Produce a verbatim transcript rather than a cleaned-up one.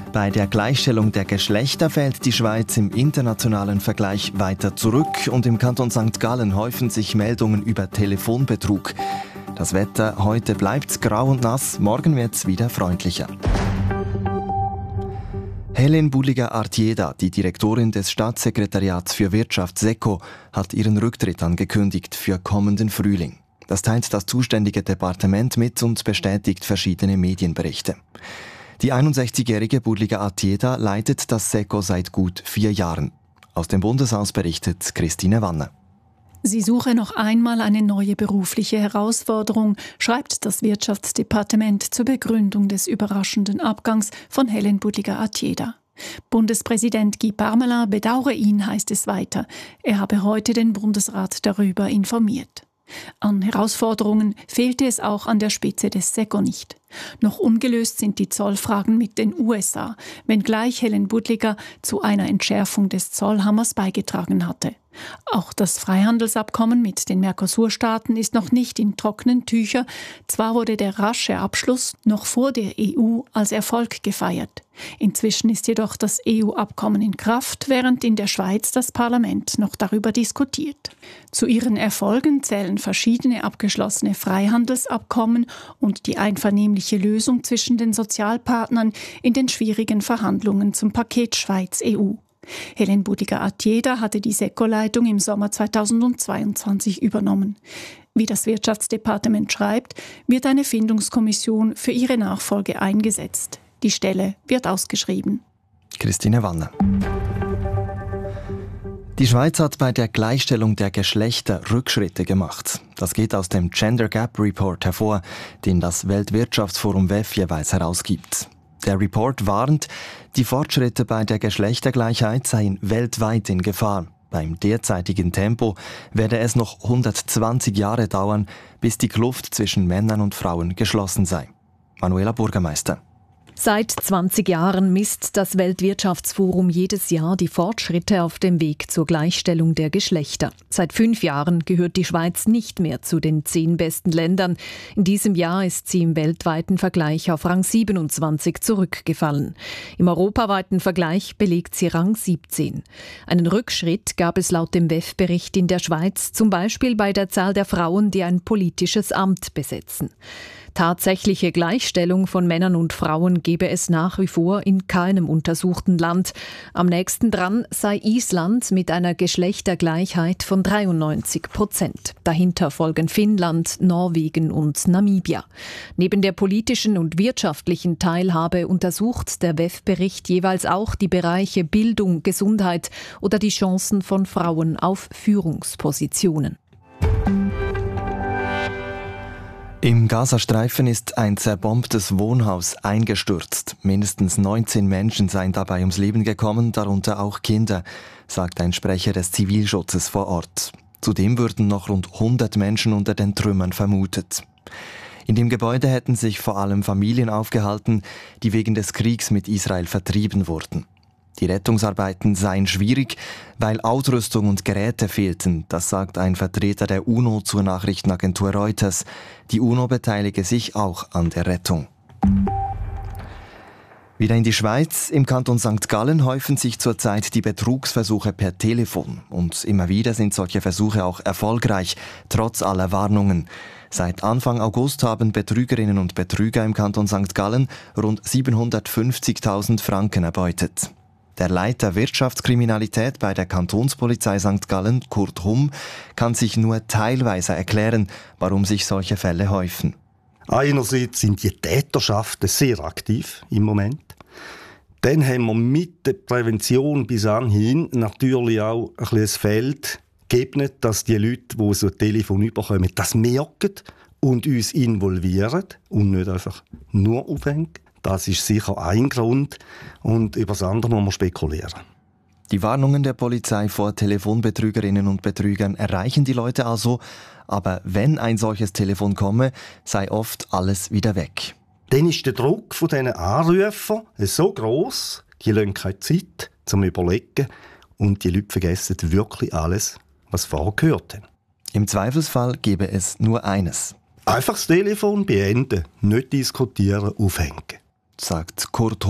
Bei der Gleichstellung der Geschlechter fällt die Schweiz im internationalen Vergleich weiter zurück und im Kanton Sankt Gallen häufen sich Meldungen über Telefonbetrug. Das Wetter heute bleibt grau und nass, morgen wird's wieder freundlicher. Helen Bulliger-Artieda, die Direktorin des Staatssekretariats für Wirtschaft SECO, hat ihren Rücktritt angekündigt für kommenden Frühling. Das teilt das zuständige Departement mit und bestätigt verschiedene Medienberichte. Die einundsechzigjährige Bulliger-Artieda leitet das SECO seit gut vier Jahren. Aus dem Bundeshaus berichtet Christine Wanner. Sie suche noch einmal eine neue berufliche Herausforderung, schreibt das Wirtschaftsdepartement zur Begründung des überraschenden Abgangs von Helen Bulliger-Artieda. Bundespräsident Guy Parmelin bedauere ihn, heißt es weiter. Er habe heute den Bundesrat darüber informiert. An Herausforderungen fehlte es auch an der Spitze des SECO nicht. Noch ungelöst sind die Zollfragen mit den U S A, wenngleich Helen Bulliger zu einer Entschärfung des Zollhammers beigetragen hatte. Auch das Freihandelsabkommen mit den Mercosur-Staaten ist noch nicht in trockenen Tüchern. Zwar wurde der rasche Abschluss noch vor der E U als Erfolg gefeiert. Inzwischen ist jedoch das E U-Abkommen in Kraft, während in der Schweiz das Parlament noch darüber diskutiert. Zu ihren Erfolgen zählen verschiedene abgeschlossene Freihandelsabkommen und die einvernehmliche Lösung zwischen den Sozialpartnern in den schwierigen Verhandlungen zum Paket Schweiz-E U. Helen Bulliger-Artieda hatte die SECO-Leitung im Sommer zweitausendzweiundzwanzig übernommen. Wie das Wirtschaftsdepartement schreibt, wird eine Findungskommission für ihre Nachfolge eingesetzt. Die Stelle wird ausgeschrieben. Christine Wanner. Die Schweiz hat bei der Gleichstellung der Geschlechter Rückschritte gemacht. Das geht aus dem Gender Gap Report hervor, den das Weltwirtschaftsforum W E F jeweils herausgibt. Der Report warnt, die Fortschritte bei der Geschlechtergleichheit seien weltweit in Gefahr. Beim derzeitigen Tempo werde es noch hundertzwanzig Jahre dauern, bis die Kluft zwischen Männern und Frauen geschlossen sei. Manuela Bürgermeister. Seit zwanzig Jahren misst das Weltwirtschaftsforum jedes Jahr die Fortschritte auf dem Weg zur Gleichstellung der Geschlechter. Seit fünf Jahren gehört die Schweiz nicht mehr zu den zehn besten Ländern. In diesem Jahr ist sie im weltweiten Vergleich auf Rang siebenundzwanzig zurückgefallen. Im europaweiten Vergleich belegt sie Rang siebzehn. Einen Rückschritt gab es laut dem W E F-Bericht in der Schweiz, zum Beispiel bei der Zahl der Frauen, die ein politisches Amt besetzen. Tatsächliche Gleichstellung von Männern und Frauen gebe es nach wie vor in keinem untersuchten Land. Am nächsten dran sei Island mit einer Geschlechtergleichheit von dreiundneunzig Prozent. Dahinter folgen Finnland, Norwegen und Namibia. Neben der politischen und wirtschaftlichen Teilhabe untersucht der W E F-Bericht jeweils auch die Bereiche Bildung, Gesundheit oder die Chancen von Frauen auf Führungspositionen. Im Gazastreifen ist ein zerbombtes Wohnhaus eingestürzt. Mindestens neunzehn Menschen seien dabei ums Leben gekommen, darunter auch Kinder, sagt ein Sprecher des Zivilschutzes vor Ort. Zudem würden noch rund hundert Menschen unter den Trümmern vermutet. In dem Gebäude hätten sich vor allem Familien aufgehalten, die wegen des Kriegs mit Israel vertrieben wurden. Die Rettungsarbeiten seien schwierig, weil Ausrüstung und Geräte fehlten, das sagt ein Vertreter der UNO zur Nachrichtenagentur Reuters. Die UNO beteilige sich auch an der Rettung. Wieder in die Schweiz. Im Kanton Sankt Gallen häufen sich zurzeit die Betrugsversuche per Telefon. Und immer wieder sind solche Versuche auch erfolgreich, trotz aller Warnungen. Seit Anfang August haben Betrügerinnen und Betrüger im Kanton Sankt Gallen rund siebenhundertfünfzigtausend Franken erbeutet. Der Leiter Wirtschaftskriminalität bei der Kantonspolizei Sankt Gallen, Kurt Humm, kann sich nur teilweise erklären, warum sich solche Fälle häufen. Einerseits sind die Täterschaften sehr aktiv im Moment. Dann haben wir mit der Prävention bis anhin natürlich auch ein bisschen das Feld geebnet, dass die Leute, die so ein Telefon bekommen, das merken und uns involvieren und nicht einfach nur aufhängen. Das ist sicher ein Grund und über das andere muss man spekulieren. Die Warnungen der Polizei vor Telefonbetrügerinnen und Betrügern erreichen die Leute also, aber wenn ein solches Telefon komme, sei oft alles wieder weg. Dann ist der Druck von diesen Anrufern so gross, die lassen keine Zeit zum Überlegen und die Leute vergessen wirklich alles, was vorher gehört haben. Im Zweifelsfall gebe es nur eines. Einfach das Telefon beenden, nicht diskutieren, aufhängen, sagt Kurt